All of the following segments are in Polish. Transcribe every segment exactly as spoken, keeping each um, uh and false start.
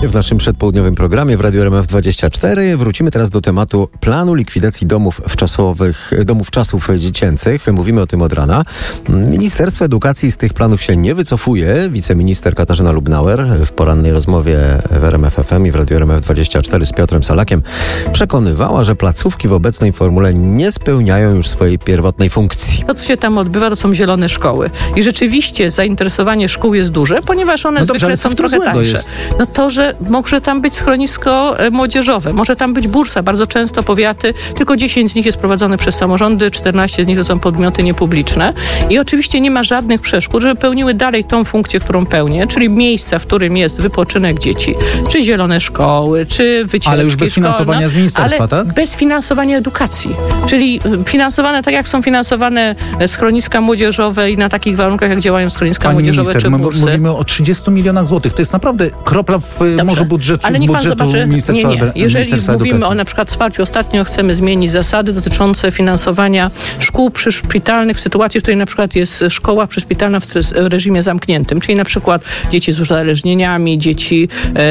W naszym przedpołudniowym programie w Radiu R M F dwadzieścia cztery wrócimy teraz do tematu planu likwidacji domów wczasowych, domów czasów dziecięcych. Mówimy o tym od rana. Ministerstwo Edukacji z tych planów się nie wycofuje. Wiceminister Katarzyna Lubnauer w porannej rozmowie w R M F F M i w Radiu R M F dwadzieścia cztery z Piotrem Salakiem przekonywała, że placówki w obecnej formule nie spełniają już swojej pierwotnej funkcji. To, co się tam odbywa, to są zielone szkoły. I rzeczywiście zainteresowanie szkół jest duże, ponieważ one No dobrze, zwykle są trochę tańsze. Jest? No to, że może tam być schronisko młodzieżowe, może tam być bursa. Bardzo często powiaty, tylko dziesięć z nich jest prowadzone przez samorządy, czternaście z nich to są podmioty niepubliczne. I oczywiście nie ma żadnych przeszkód, żeby pełniły dalej tą funkcję, którą pełnię, czyli miejsca, w którym jest wypoczynek dzieci, czy zielone szkoły, czy wycieczki Ale już bez szkolne, finansowania z ministerstwa, ale tak? bez finansowania edukacji. Czyli finansowane tak, jak są finansowane schroniska młodzieżowe i na takich warunkach, jak działają schroniska Pani młodzieżowe minister, czy my bursy. mówimy o trzydziestu milionach złotych. To jest naprawdę kropla w Dobrze. morzu budżetu, Ale niech pan budżetu zobaczy, Ministerstwa, nie, nie. Jeżeli Ministerstwa mówimy Edukacji. o na przykład wsparciu, ostatnio chcemy zmienić zasady dotyczące finansowania szkół przyszpitalnych w sytuacji, w której na przykład jest szkoła przyszpitalna w reżimie zamkniętym, czyli na przykład dzieci z uzależnieniami, dzieci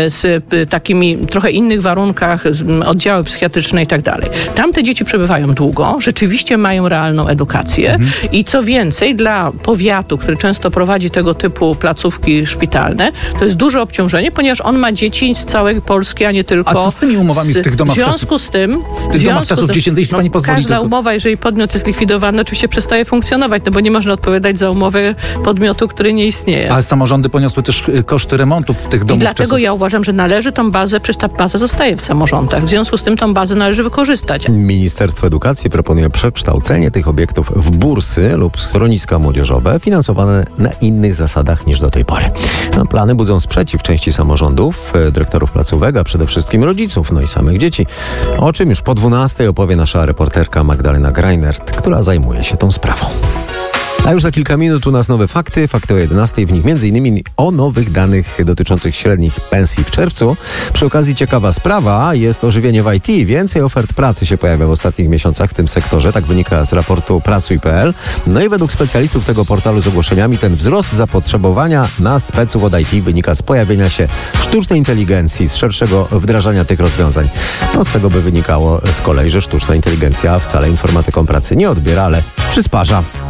z takimi trochę innych warunkach, oddziały psychiatryczne i tak dalej. Tamte dzieci przebywają długo, rzeczywiście mają realną edukację mhm. i co więcej, dla powiatu, który często prowadzi tego typu placówki szpitalne, to jest duże obciążenie, ponieważ on ma dzieci z całej Polski, a nie tylko... A co z tymi umowami w tych domach W związku z tym... W tych domach czasów dziecięcych, jeśli pani pozwoli. Każda tylko... umowa, jeżeli podmiot jest likwidowany, oczywiście przestaje funkcjonować, no bo nie można odpowiadać za umowę podmiotu, który nie istnieje. Ale samorządy poniosły też koszty remontów w tych domach. I dlatego czasów. ja uważam, że należy tą bazę, przecież ta baza zostaje w samorządach. W związku z tym tą bazę należy wykorzystać. Ministerstwo Edukacji proponuje przekształcenie tych obiektów w bursy lub schroniska młodzieżowe finansowane na innych zasadach niż do tej pory. No, plany budzą sprzeciw części samorządów, dyrektorów placówek, a przede wszystkim rodziców, no i samych dzieci. O czym już po dwunastej opowie nasza reporterka Magdalena Greinert, która zajmuje się tą sprawą. A już za kilka minut u nas nowe fakty. Fakty o jedenastej, w nich między innymi o nowych danych dotyczących średnich pensji w czerwcu. Przy okazji ciekawa sprawa, jest ożywienie w I T. Więcej ofert pracy się pojawia w ostatnich miesiącach w tym sektorze. Tak wynika z raportu pracuj kropka p l. No i według specjalistów tego portalu z ogłoszeniami ten wzrost zapotrzebowania na speców od I T wynika z pojawienia się sztucznej inteligencji, z szerszego wdrażania tych rozwiązań. No z tego by wynikało z kolei, że sztuczna inteligencja wcale informatykom pracy nie odbiera, ale przysparza.